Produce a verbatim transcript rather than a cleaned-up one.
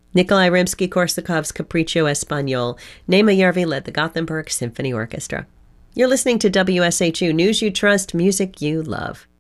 Nikolai Rimsky-Korsakov's Capriccio Espagnol. Nema Järvi led the Gothenburg Symphony Orchestra. You're listening to W S H U News You Trust, Music You Love.